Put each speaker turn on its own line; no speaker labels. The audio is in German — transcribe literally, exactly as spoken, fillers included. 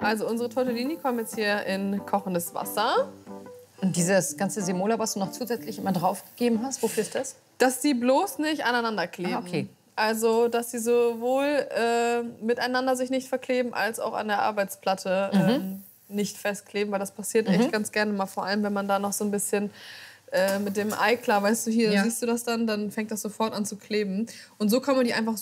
Also unsere Tortellini kommen jetzt hier in kochendes Wasser.
Und dieses ganze Semola, was du noch zusätzlich immer draufgegeben hast, wofür ist das?
Dass die bloß nicht aneinander kleben.
Ah, okay.
Also, dass sie sowohl äh, miteinander sich nicht verkleben, als auch an der Arbeitsplatte
Mhm.
ähm, nicht festkleben. Weil das passiert
Mhm.
echt ganz gerne mal, vor allem wenn man da noch so ein bisschen äh, mit dem Eiklar, weißt du, hier
Ja.
siehst du das dann, dann fängt das sofort an zu kleben. Und so kann man die einfach